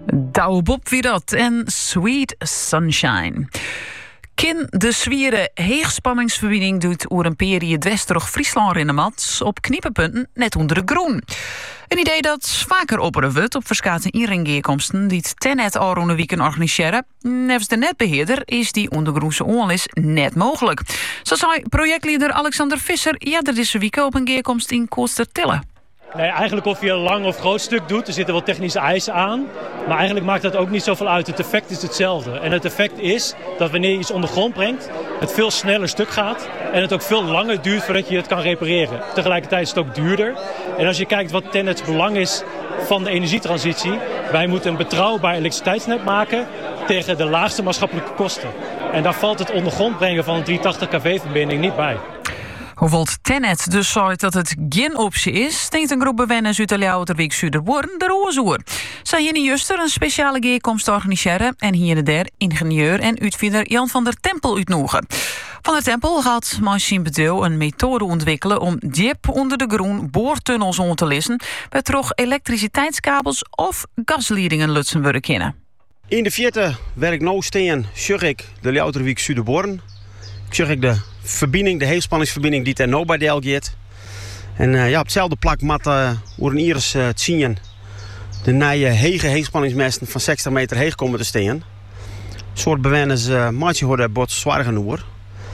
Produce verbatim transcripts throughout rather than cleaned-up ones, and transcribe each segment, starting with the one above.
Douwe Bob wie dat en Sweet Sunshine. Kin de zwieren heegspanningsverbinding doet oer een periode Dwesterig Friesland in de mat op kniepenpunten net onder de groen. Een idee dat vaker opperen wordt op verschillende inringgeerkomsten die het Tennet al rond de weekend organiseren. Nevens de netbeheerder is die ondergroense onlis net mogelijk. Zo zei projectleider Alexander Visser eerder deze week op een geerkomst in Koostertille. Nee, eigenlijk of je een lang of groot stuk doet, er zitten wel technische eisen aan. Maar eigenlijk maakt dat ook niet zoveel uit. Het effect is hetzelfde. En het effect is dat wanneer je iets ondergrond brengt, het veel sneller stuk gaat. En het ook veel langer duurt voordat je het kan repareren. Tegelijkertijd is het ook duurder. En als je kijkt wat Tennet's belang is van de energietransitie. Wij moeten een betrouwbaar elektriciteitsnet maken tegen de laagste maatschappelijke kosten. En daar valt het ondergrond brengen van een driehonderdtachtig kilovolt-verbinding niet bij. Hoewel Tennet dus zei dat het geen optie is, denkt een groep bewoners uit de Louterwijk Zuiderborn de rozeoer. Zij hier in Juster een speciale geerkomst organiseren en hier en daar ingenieur en uitvinder Jan van der Tempel uitnodigen. Van der Tempel gaat Machine Bedeel een methode ontwikkelen om diep onder de groen boortunnels om te lissen, bij toch elektriciteitskabels of gasleidingen lutsen worden kennen. In de vierde waar ik nou steen, zag ik de Louterwijk Zuiderborn. Ik zag ik de verbinding, de heelspanningsverbinding die ten nou bij deel gaat. En uh, ja, op hetzelfde plak mat uh, hoe een iris uh, te zien de nieuwe hege heelspanningsmesten van zestig meter heeg komen te staan. Een soort bewoners uh, maatje hoorde bot zwaar genoeg.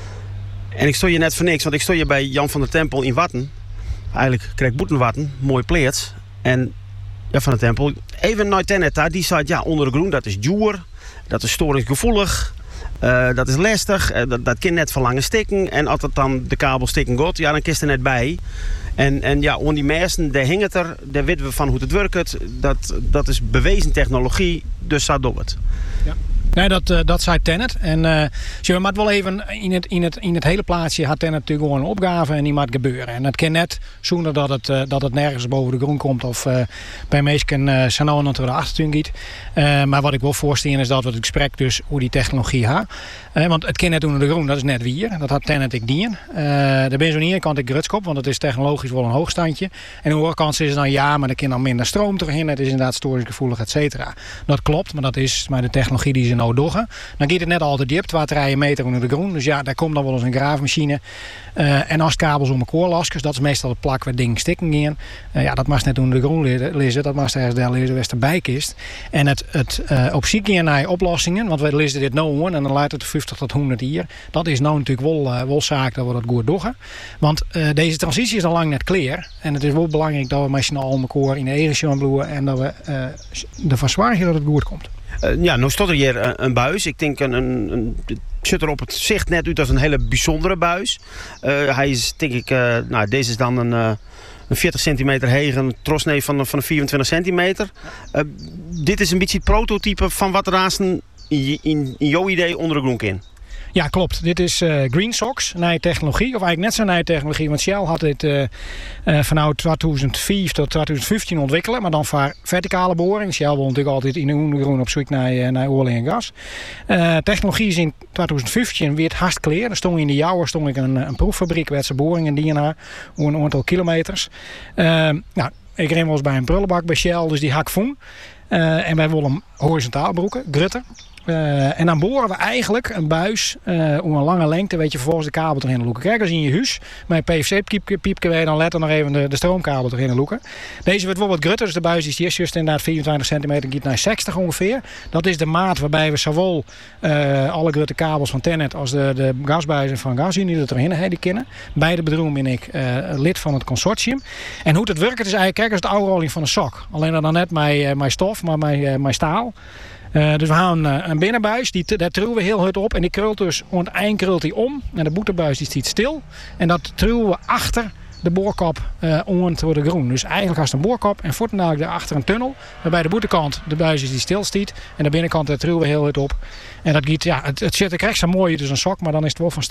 En ik stond je net voor niks, want ik stond je bij Jan van der Tempel in Watten. Eigenlijk kreeg ik Boetenwatten, mooi pleert. En ja, van der Tempel, even naar Tennet daar, die zei ja, onder de groen, dat is duur, dat is storingsgevoelig. Uh, dat is lastig, uh, dat, dat kan net verlangen stikken. En als het dan de kabel stikken gaat, ja, dan kist er net bij. En, en ja, om die meesten, daar hing het er, daar weten we van hoe het werkt. Dat, dat is bewezen technologie, dus zo doet het. Ja. Nee, dat, uh, dat zei Tennet. En uh, zo, maar het wel even in het, in, het, in het hele plaatsje had Tennet natuurlijk gewoon een opgave en die moet gebeuren. En dat kan net zonder dat het, uh, dat het nergens boven de grond komt of uh, bij mensen uh, zijn nou naar de achtertuin gaat. Uh, maar wat ik wil voorstellen is dat we het gesprek dus hoe die technologie gaat. Uh, want het kan net onder de grond, dat is net wier. Dat had Tennet ik dien. Uh, daar ben je aan de ene kant ik grutskop, want het is technologisch wel een hoogstandje. En aan de andere kant is het dan ja, maar er kan dan minder stroom terugin. Het is inderdaad storingsgevoelig, et cetera. Dat klopt, maar dat is maar de technologie die ze nou doggen. Dan gaat het net altijd diep, twee meter onder de grond. Dus ja, daar komt dan wel eens een graafmachine. Uh, en als kabels om elkaar laskers, dat is meestal het plak waar dingen stikken in. Uh, ja, dat mag net onder de grond lezen. Dat mag ergens daar lezen, waar het erbij kist. En het, het uh, op zoek gaan naar oplossingen, want we lezen dit nou aan en dan leidt het vijftig tot honderd hier. Dat is nou natuurlijk wel, uh, wel zaak dat we dat goed doggen. Want uh, deze transitie is al lang net klaar. En het is wel belangrijk dat we met z'n allen elkaar in de eigen bloeien en dat we uh, ervan zorgen dat het goed komt. Uh, ja, nou stond er hier een, een buis. Ik denk een, een, een het ziet er op het zicht net uit als een hele bijzondere buis. Uh, hij is, denk ik, uh, nou, deze is dan een, uh, een veertig centimeter heeg, een trosnee van, van vierentwintig centimeter. Uh, dit is een beetje het prototype van wat er naast in, in, in jouw idee onder de grond in. Ja, klopt. Dit is uh, GreenSox, een nieuwe technologie. Of eigenlijk net zo'n nieuwe technologie. Want Shell had dit uh, uh, vanaf tweeduizend vijf tot tweeduizend vijftien ontwikkelen. Maar dan voor verticale boring. Shell wil natuurlijk altijd in de ondergrond op zoek naar, uh, naar olie en gas. Uh, technologie is in tweeduizend vijftien weer hard klaar. Er stond in de Jouwer stond ik een, een proeffabriek. Werd ze boringen die naar een aantal kilometers. Uh, nou, ik ren wel eens bij een prullenbak bij Shell. Dus die hak voen. Uh, en wij willen hem horizontaal broeken. Grutter. Uh, en dan boren we eigenlijk een buis uh, om een lange lengte, weet je, vervolgens de kabel erin loeken. Kijk, als je in je huis met een P V C-piepje weet, dan let er nog even de, de stroomkabel erin loeken. Deze wordt wel wat grutter, dus de buis is hier juist inderdaad vierentwintig centimeter, gaat naar zestig ongeveer. Dat is de maat waarbij we zowel uh, alle grutte kabels van Tennet als de, de gasbuizen van Gasunie er erin hebben kennen. Beide bedroom ben ik uh, lid van het consortium. En hoe het werkt is eigenlijk, kijk, als de oude van een sok. Alleen dan net met, uh, met stof, maar met, uh, met staal. Uh, dus we gaan uh, een binnenbuis, die, daar truwen we heel hard op en die krult dus, aan het eind krult die om en de boetebuis die staat stil en dat truwen we achter de boorkop uh, om door de groen. Dus eigenlijk als een boorkop en voortdurend daarachter een tunnel waarbij de boetekant de buis is die stil staat en de binnenkant daar truwen we heel hard op en dat giet, ja, het, het zit er echt zo mooi, dus een sok, maar dan is het wel van staal.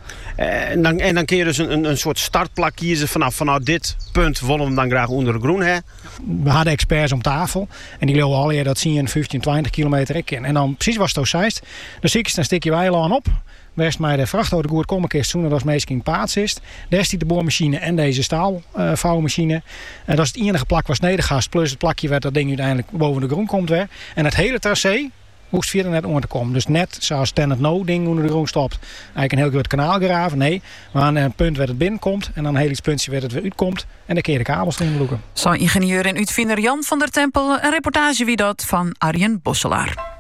En dan, en dan kun je dus een, een, een soort startplak kiezen. Vanaf vanuit dit punt willen we hem dan graag onder de groen hebben. We hadden experts om tafel. En die lopen al je dat zie je in vijftien, twintig kilometer ik in. En dan precies was het zeist. Dan zie ik een stukje weiland op. West mij de vrachtauto goed komen kist toen dat meest in paats is. Daar is die de boormachine en deze staalvouwmachine. En dat is het enige plak was nedergast. Plus het plakje waar dat ding uiteindelijk boven de grond komt weer. En het hele tracé hoeft via net onder te komen. Dus net zoals Tenet No ding onder de grond stopt. Eigenlijk een heel groot kanaal graven. Nee, maar aan een punt waar het binnenkomt. En dan een heel puntje waar het weer uitkomt. En dan keer de kabels erin bloeken. Zo ingenieur en uitvinder Jan van der Tempel. Een reportage wie dat van Arjen Bosselaar.